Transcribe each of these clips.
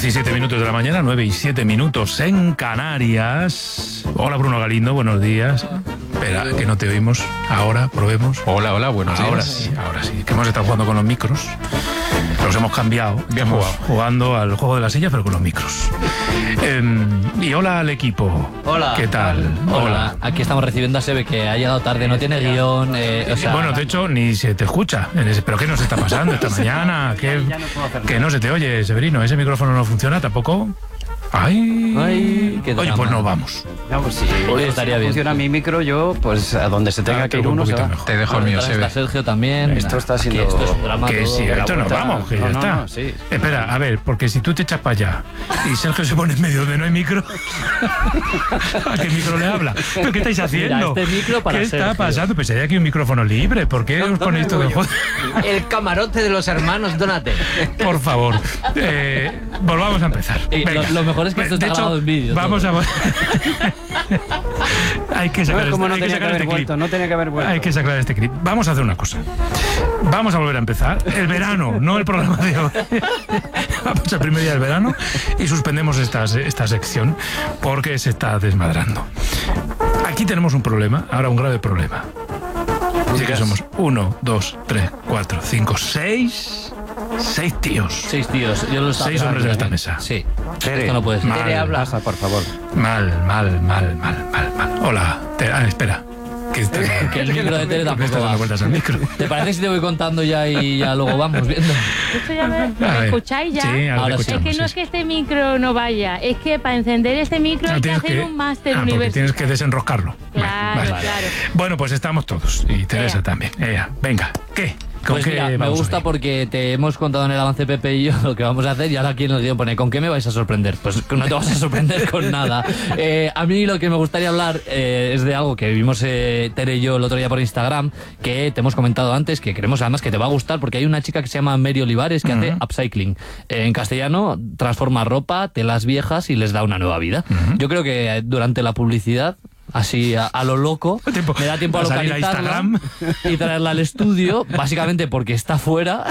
y 7 minutos de la mañana, 9 y 7 minutos en Canarias. Hola Bruno Galindo, buenos días. Espera, que no te oímos. Ahora, probemos. Hola, buenos días. Ahora sí. Que hemos estado jugando con los micros. Los hemos cambiado. Bien jugado. Jugando al juego de la silla, pero con los micros. Y hola al equipo. Hola. ¿Qué tal? Hola. Aquí estamos recibiendo a Sebe, que ha llegado tarde, no tiene guión. Bueno, de hecho, ni se te escucha. ¿Pero qué nos está pasando esta mañana? Que no se te oye, Severino. ¿Ese micrófono no funciona tampoco? Ay, qué Oye, drama. pues no vamos. No, pues sí, Hoy estaría bien. funciona mi micro, yo, pues a donde se tenga que ir uno se va. mejor. Te dejo el mío, Está Sebe. Sergio también. Esto está siendo- Esto es un drama Que todo. sí, la esto no vuelta. vamos, que ya No, está. no, sí. Espera, a ver, porque si tú te echas para allá y Sergio se pone en medio donde no hay micro, ¿a qué micro le habla? ¿Pero qué estáis haciendo? Mira, este micro para ¿Qué está Sergio. pasando? Pues hay aquí un micrófono libre. ¿Por qué os ponéis todo el juego? El camarote de los hermanos Donate. Por favor, volvamos a empezar. Y Venga. lo mejor es que esto está De hecho, grabado en vídeo, Vamos todo. a... hay que sacar, Como no hay que tenía que sacar haber este vuelto, clip. no tenía que haber vuelto. Hay que sacar este clip. Vamos a hacer una cosa. Vamos a volver a empezar. El verano, no el programa de hoy. Vamos al primer día del verano y suspendemos esta sección porque se está desmadrando. Aquí tenemos un problema, ahora un grave problema. Así que somos 1, 2, 3, 4, 5, 6 tíos. 6 tíos. Yo lo estaba 6 hombres en esta pensando, mesa. Sí. Tere, Esto no puede ser. mal. Tere, habla. Pasa, por favor. Mal. Hola. Espera. Que el micro de Tere ¿por qué tampoco estás va. dando vueltas al micro? ¿Te parece si te voy contando ya y ya luego vamos viendo? Esto ya me A ver. escucháis ya. Sí, ahora Ahora sí. Es escuchamos. que no es que este micro no vaya, es que para encender este micro No, hay que tienes hacer un máster porque universitario. tienes que desenroscarlo. Claro, Vale. claro. Bueno, pues estamos todos. Y Teresa Ea. también. Venga, ¿qué? ¿Con Pues qué mira, me vamos gusta hoy? porque te hemos contado en el avance Pepe y yo lo que vamos a hacer y ahora aquí en el guión pone ¿con qué me vais a sorprender? Pues no te vas a sorprender con nada. A mí lo que me gustaría hablar es de algo que vimos Tere y yo el otro día por Instagram, que te hemos comentado antes, que creemos además que te va a gustar porque hay una chica que se llama Mary Olivares que hace upcycling. En castellano transforma ropa, telas viejas y les da una nueva vida. Yo creo que durante la publicidad, así a lo loco, me da tiempo a Va a salir a localizarla Instagram. y traerla al estudio, básicamente porque está fuera.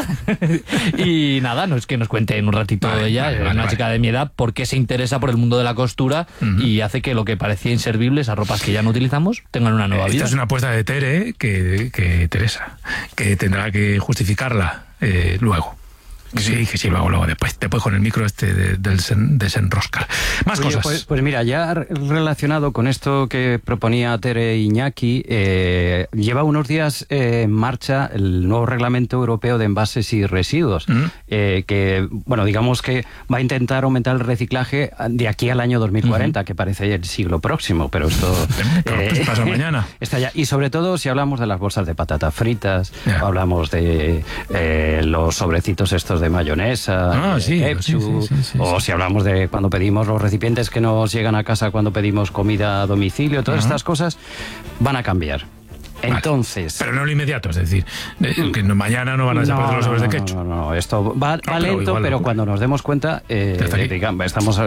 Y nada, no es que nos cuente en un ratito Vale, ella, vale, es una vale. chica de mi edad, porque se interesa por el mundo de la costura y hace que lo que parecía inservible, esas ropas que ya no utilizamos, tengan una nueva Esta vida. es una apuesta de Tere que Teresa, que tendrá que justificarla luego. Que sí, luego después con el micro desenroscar. Más Oye, cosas. pues mira, ya relacionado con esto que proponía Tere Iñaki, lleva unos días en marcha el nuevo reglamento europeo de envases y residuos, que, bueno, digamos que va a intentar aumentar el reciclaje de aquí al año 2040, que parece el siglo próximo, pero esto Pues pasa mañana. está ya. Y sobre todo si hablamos de las bolsas de patatas fritas, Ya. hablamos de los sobrecitos estos de mayonesa, de sí, ketchup, sí, o si hablamos de cuando pedimos los recipientes que nos llegan a casa cuando pedimos comida a domicilio, todas estas cosas van a cambiar. Vale. Entonces... Pero no lo inmediato, es decir, que mañana no van a desaparecer los sobres de ketchup. No, esto va pero lento, igual, pero ¿no? cuando nos demos cuenta, está aquí. digamos,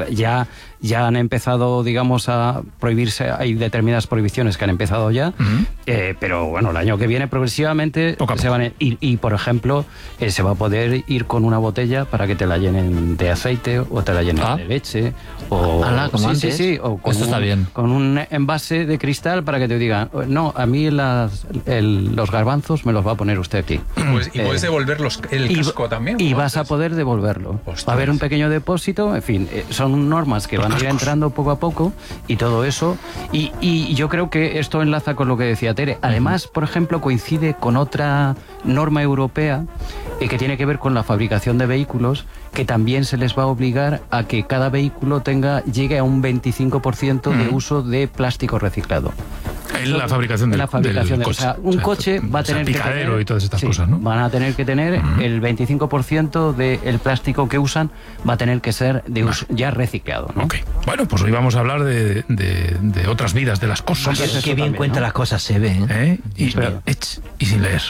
ya han empezado, digamos, a prohibirse, hay determinadas prohibiciones que han empezado ya, pero bueno, el año que viene progresivamente Poco a se poco. van a ir, y por ejemplo, se va a poder ir con una botella para que te la llenen de aceite o te la llenen de leche, o Ala, como sí, antes. sí, o con Esto está bien. con un envase de cristal para que te digan, no, a mí los garbanzos me los va a poner usted aquí. Pues, y puedes devolver el Y- casco también. Y ¿no? vas a poder devolverlo. Ostras. Va a haber un pequeño depósito, en fin, son normas que van a ir entrando poco a poco y todo eso. Y yo creo que esto enlaza con lo que decía Tere. Además, por ejemplo, coincide con otra norma europea que tiene que ver con la fabricación de vehículos, que también se les va a obligar a que cada vehículo llegue a un 25% de uso de plástico reciclado. En la fabricación En la fabricación del o sea, un coche va a tener que picadero tener, y todas estas sí, cosas, ¿no? van a tener que tener el 25% del plástico que usan va a tener que ser de uso ya reciclado, ¿no? Ok. Bueno, pues hoy vamos a hablar de otras vidas, de las cosas. Pues eso Qué bien también, cuenta ¿no? las cosas, se ve, ¿eh? Y sin leer.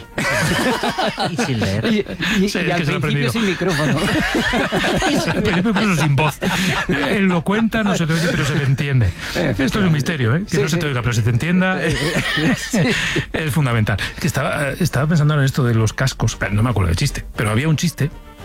Y sin leer. Y Sí, es al que se lo he principio aprendido. sin micrófono. Incluso sin voz. Él lo cuenta, no se te oye, pero se le entiende. Esto es un misterio, ¿eh? Que Sí, no se te sí. oiga, pero se te entienda. Es fundamental. Es que estaba pensando en esto de los cascos, pero no me acuerdo del chiste, pero había un chiste